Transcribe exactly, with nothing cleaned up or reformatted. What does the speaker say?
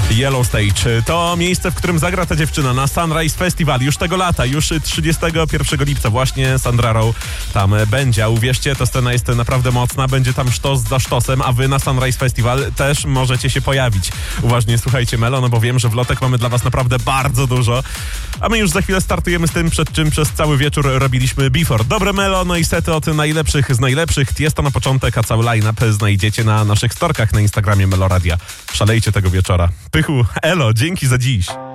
Yellow Stage to miejsce, w którym zagra ta dziewczyna na Sunrise Festival już tego lata, już trzydziestego pierwszego lipca właśnie Sandra Rowe tam będzie. A uwierzcie, ta scena jest naprawdę mocna, będzie tam sztos za sztosem, a wy na Sunrise Festival też możecie się pojawić. Uważnie słuchajcie Melo, no bo wiem, że wlotek mamy dla was naprawdę bardzo dużo, a my już za chwilę startujemy z tym, przed czym przez cały wieczór robiliśmy Before. Dobre Melo, no i sety od najlepszych z najlepszych. Tiesto na początek, a cały line-up znajdziecie na naszych storkach na Instagramie Meloradia. Szalejcie tego wieczora. Pychu, elo, dzięki za dziś.